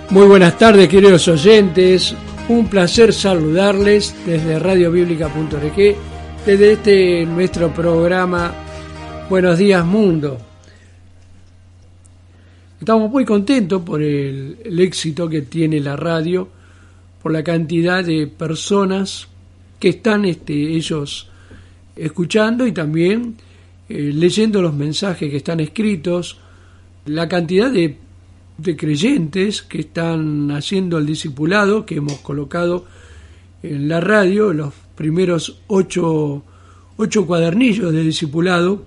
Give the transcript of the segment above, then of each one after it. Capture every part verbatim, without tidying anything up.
Muy buenas tardes, queridos oyentes. Un placer saludarles desde radio bíblica punto org, desde este nuestro programa Buenos Días Mundo. Estamos muy contentos por el, el éxito que tiene la radio, por la cantidad de personas que están este, ellos escuchando y también eh, leyendo los mensajes que están escritos, la cantidad de de creyentes que están haciendo el discipulado que hemos colocado en la radio, los primeros ocho, ocho cuadernillos de discipulado.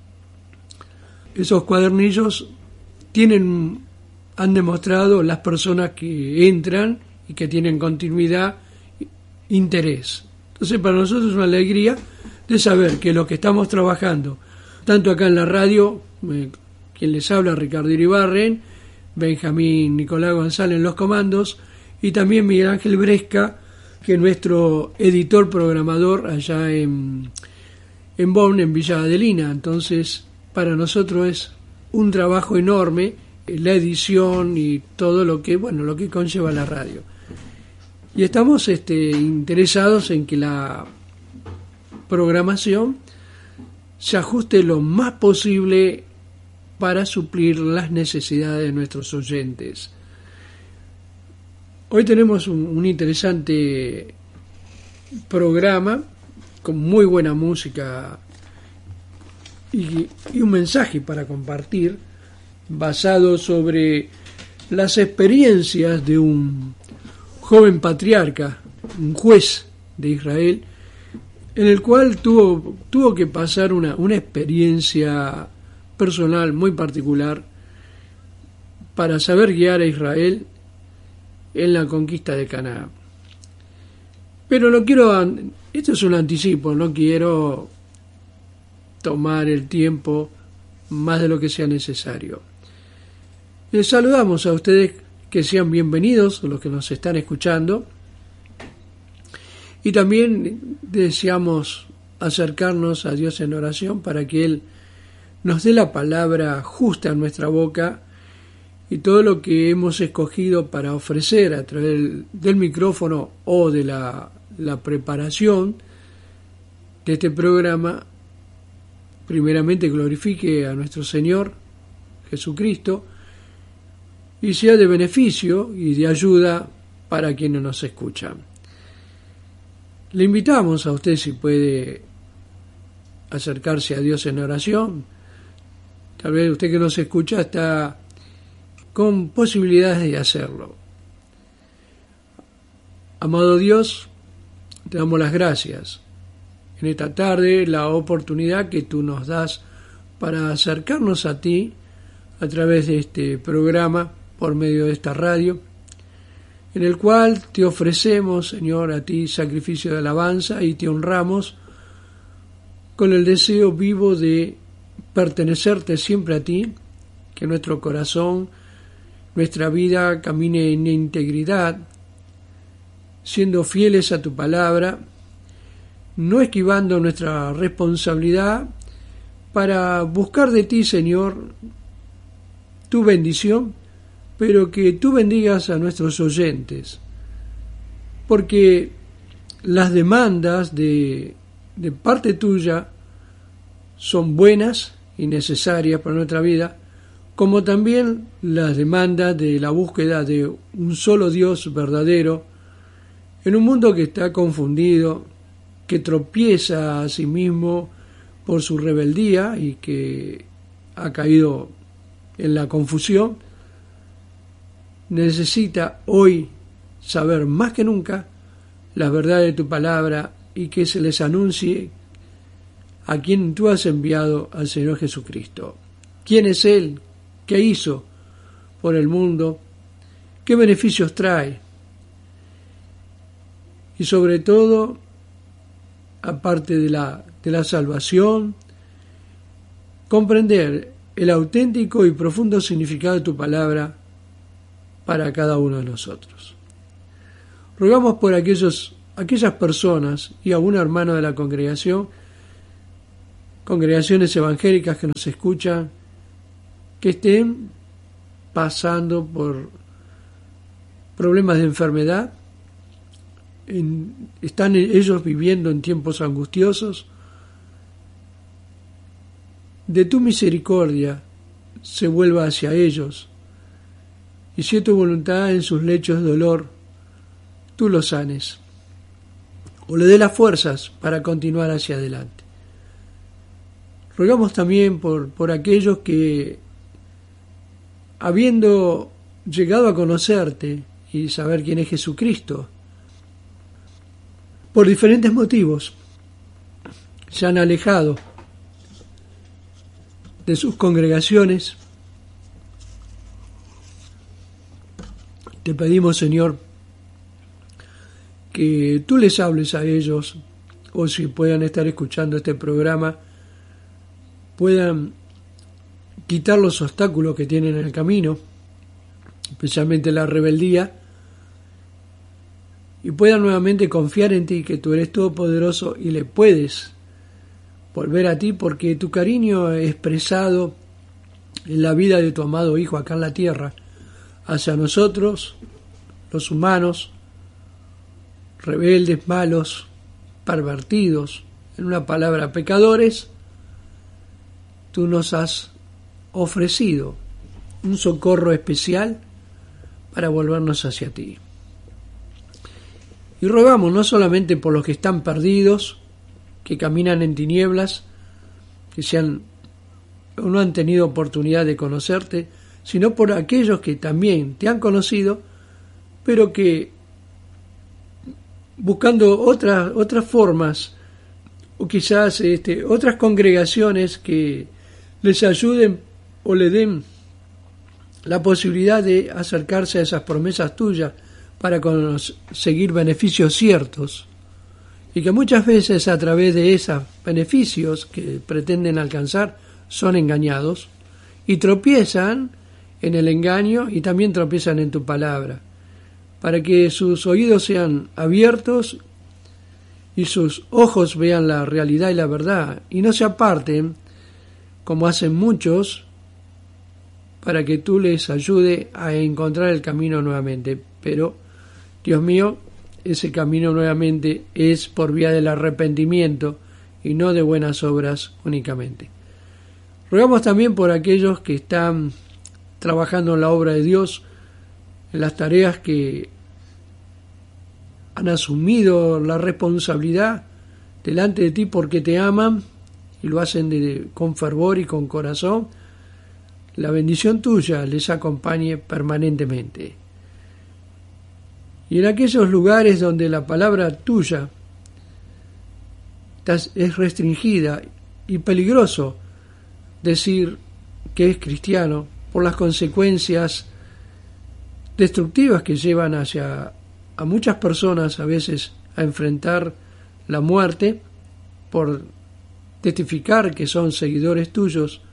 Esos cuadernillos tienen, han demostrado las personas que entran y que tienen continuidad, interés. Entonces para nosotros es una alegría de saber que lo que estamos trabajando, tanto acá en la radio, eh, quien les habla, Ricardo Iribarren, Benjamín Nicolás González en los comandos, y también Miguel Ángel Bresca, que es nuestro editor programador allá en, en Bonn, en Villa Adelina. Entonces, para nosotros es un trabajo enorme la edición y todo lo que, bueno, lo que conlleva la radio. Y estamos este, interesados en que la programación se ajuste lo más posible para suplir las necesidades de nuestros oyentes. Hoy tenemos un, un interesante programa con muy buena música y, y un mensaje para compartir basado sobre las experiencias de un joven patriarca, un juez de Israel, en el cual tuvo, tuvo que pasar una, una experiencia personal muy particular para saber guiar a Israel en la conquista de Canaán. Pero no quiero, esto es un anticipo, no quiero tomar el tiempo más de lo que sea necesario. Les saludamos a ustedes, que sean bienvenidos los que nos están escuchando, y también deseamos acercarnos a Dios en oración para que Él nos dé la palabra justa en nuestra boca, y todo lo que hemos escogido para ofrecer a través del, del micrófono o de la, la preparación de este programa, primeramente glorifique a nuestro Señor Jesucristo y sea de beneficio y de ayuda para quienes nos escuchan. Le invitamos a usted, si puede, acercarse a Dios en oración. Tal vez usted que nos escucha está con posibilidades de hacerlo. Amado Dios, te damos las gracias en esta tarde, la oportunidad que tú nos das para acercarnos a ti a través de este programa, por medio de esta radio, en el cual te ofrecemos, Señor, a ti sacrificio de alabanza y te honramos con el deseo vivo de pertenecerte siempre a ti, que nuestro corazón, nuestra vida camine en integridad, siendo fieles a tu palabra, no esquivando nuestra responsabilidad para buscar de ti, Señor, tu bendición, pero que tú bendigas a nuestros oyentes, porque las demandas de, de parte tuya son buenas y necesarias para nuestra vida, como también las demandas de la búsqueda de un solo Dios verdadero en un mundo que está confundido, que tropieza a sí mismo por su rebeldía y que ha caído en la confusión. Necesita hoy saber más que nunca la verdad de tu palabra y que se les anuncie a quien tú has enviado, al Señor Jesucristo. ¿Quién es Él? ¿Qué hizo por el mundo? ¿Qué beneficios trae? Y sobre todo, aparte de la, de la salvación, comprender el auténtico y profundo significado de tu palabra para cada uno de nosotros. Rogamos por aquellos, aquellas personas y algún hermano de la congregación, congregaciones evangélicas que nos escuchan, que estén pasando por problemas de enfermedad, en, están ellos viviendo en tiempos angustiosos. De tu misericordia se vuelva hacia ellos, y si es tu voluntad en sus lechos de dolor, tú los sanes, o le dé las fuerzas para continuar hacia adelante. Rogamos también por, por aquellos que, habiendo llegado a conocerte y saber quién es Jesucristo, por diferentes motivos se han alejado de sus congregaciones. Te pedimos, Señor, que tú les hables a ellos, o si puedan estar escuchando este programa, puedan quitar los obstáculos que tienen en el camino, especialmente la rebeldía, y puedan nuevamente confiar en ti, que tú eres todopoderoso y le puedes volver a ti, porque tu cariño expresado en la vida de tu amado Hijo acá en la tierra, hacia nosotros, los humanos, rebeldes, malos, pervertidos, en una palabra, pecadores, tú nos has ofrecido un socorro especial para volvernos hacia ti. Y rogamos no solamente por los que están perdidos, que caminan en tinieblas, que se han, o no han tenido oportunidad de conocerte, sino por aquellos que también te han conocido, pero que buscando otras otras formas, o quizás este, otras congregaciones que les ayuden o le den la posibilidad de acercarse a esas promesas tuyas para conseguir beneficios ciertos, y que muchas veces a través de esos beneficios que pretenden alcanzar son engañados y tropiezan en el engaño y también tropiezan en tu palabra, para que sus oídos sean abiertos y sus ojos vean la realidad y la verdad y no se aparten como hacen muchos, para que tú les ayude a encontrar el camino nuevamente. Pero, Dios mío, ese camino nuevamente es por vía del arrepentimiento y no de buenas obras únicamente. Rogamos también por aquellos que están trabajando en la obra de Dios, en las tareas que han asumido la responsabilidad delante de ti porque te aman y lo hacen de, con fervor y con corazón. La bendición tuya les acompañe permanentemente. Y en aquellos lugares donde la palabra tuya es restringida y peligroso decir que es cristiano por las consecuencias destructivas que llevan hacia a muchas personas a veces a enfrentar la muerte por testificar que son seguidores tuyos,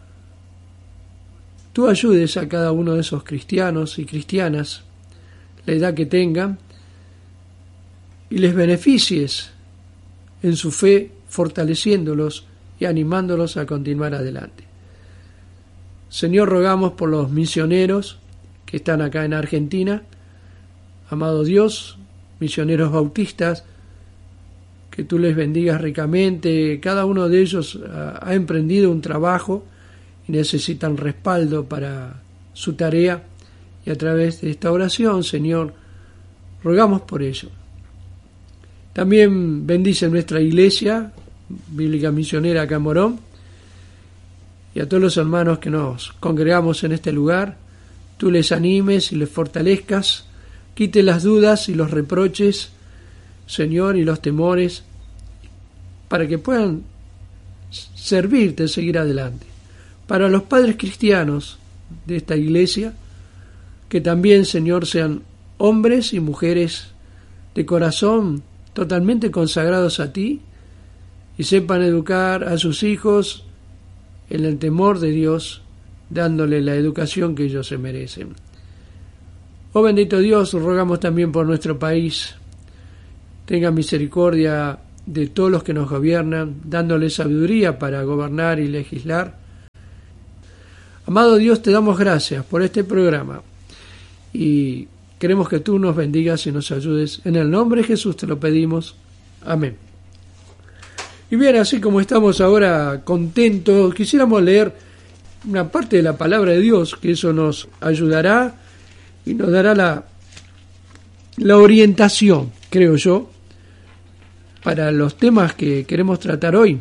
tú ayudes a cada uno de esos cristianos y cristianas, la edad que tengan, y les beneficies en su fe, fortaleciéndolos y animándolos a continuar adelante. Señor, rogamos por los misioneros que están acá en Argentina, amado Dios, misioneros bautistas, que tú les bendigas ricamente. Cada uno de ellos ha, ha emprendido un trabajo y necesitan respaldo para su tarea, y a través de esta oración, Señor, rogamos por ello. También bendice nuestra iglesia bíblica misionera acá en Morón, y a todos los hermanos que nos congregamos en este lugar, tú les animes y les fortalezcas, quite las dudas y los reproches, Señor, y los temores, para que puedan servirte, seguir adelante. Para los padres cristianos de esta iglesia, que también, Señor, sean hombres y mujeres de corazón totalmente consagrados a ti y sepan educar a sus hijos en el temor de Dios, dándole la educación que ellos se merecen. Oh bendito Dios, rogamos también por nuestro país. Tenga misericordia de todos los que nos gobiernan, dándole sabiduría para gobernar y legislar. Amado Dios, te damos gracias por este programa y queremos que tú nos bendigas y nos ayudes. En el nombre de Jesús te lo pedimos. Amén. Y bien, así como estamos ahora contentos, quisiéramos leer una parte de la palabra de Dios, que eso nos ayudará y nos dará la, la orientación, creo yo, para los temas que queremos tratar hoy.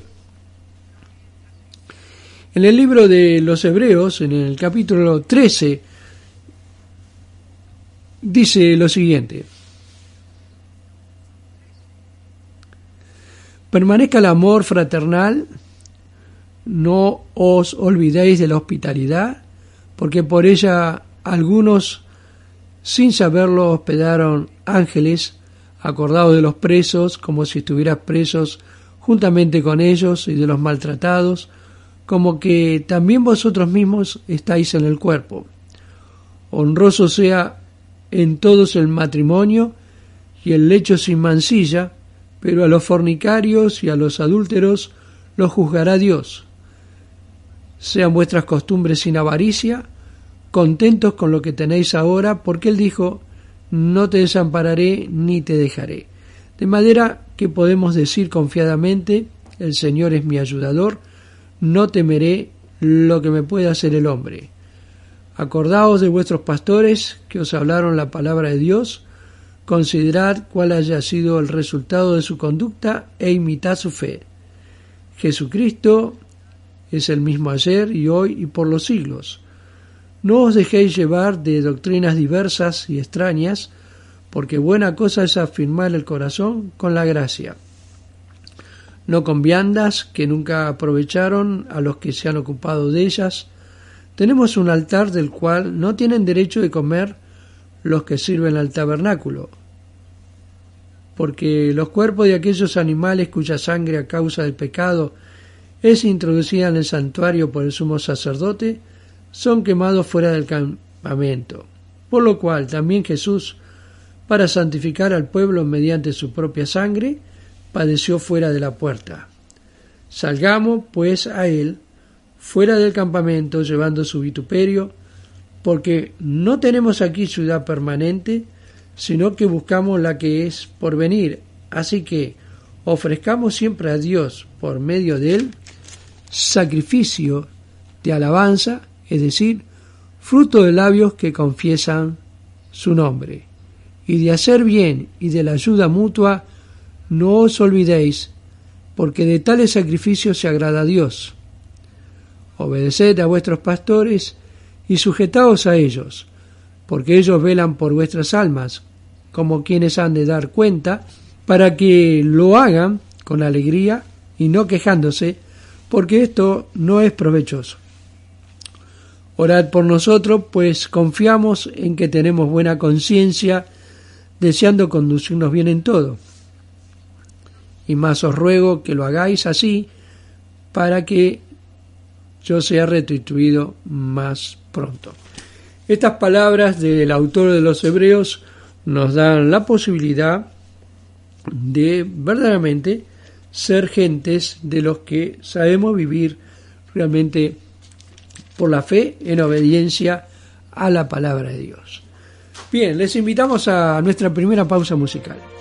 En el libro de los Hebreos, en el capítulo trece, dice lo siguiente: permanezca el amor fraternal, no os olvidéis de la hospitalidad, porque por ella algunos, sin saberlo, hospedaron ángeles, acordados de los presos, como si estuvieras presos juntamente con ellos, y de los maltratados, como que también vosotros mismos estáis en el cuerpo. Honroso sea en todos el matrimonio y el lecho sin mancilla, pero a los fornicarios y a los adúlteros los juzgará Dios. Sean vuestras costumbres sin avaricia, contentos con lo que tenéis ahora, porque Él dijo: no te desampararé ni te dejaré. De manera que podemos decir confiadamente: el Señor es mi ayudador, no temeré lo que me pueda hacer el hombre. Acordaos de vuestros pastores que os hablaron la palabra de Dios, considerad cuál haya sido el resultado de su conducta e imitad su fe. Jesucristo es el mismo ayer y hoy y por los siglos. No os dejéis llevar de doctrinas diversas y extrañas, porque buena cosa es afirmar el corazón con la gracia. No con viandas que nunca aprovecharon a los que se han ocupado de ellas. Tenemos un altar del cual no tienen derecho de comer los que sirven al tabernáculo, porque los cuerpos de aquellos animales cuya sangre a causa del pecado es introducida en el santuario por el sumo sacerdote, son quemados fuera del campamento. Por lo cual también Jesús, para santificar al pueblo mediante su propia sangre, padeció fuera de la puerta. Salgamos pues a él fuera del campamento, llevando su vituperio, porque no tenemos aquí ciudad permanente, sino que buscamos la que es por venir. Así que ofrezcamos siempre a Dios, por medio de él, sacrificio de alabanza, es decir, fruto de labios que confiesan su nombre. Y de hacer bien y de la ayuda mutua, no os olvidéis, porque de tales sacrificios se agrada a Dios. Obedeced a vuestros pastores y sujetaos a ellos, porque ellos velan por vuestras almas, como quienes han de dar cuenta, para que lo hagan con alegría y no quejándose, porque esto no es provechoso. Orad por nosotros, pues confiamos en que tenemos buena conciencia, deseando conducirnos bien en todo. Y más os ruego que lo hagáis así, para que yo sea restituido más pronto. Estas palabras del autor de los Hebreos nos dan la posibilidad de verdaderamente ser gentes de los que sabemos vivir realmente por la fe en obediencia a la palabra de Dios. Bien, les invitamos a nuestra primera pausa musical.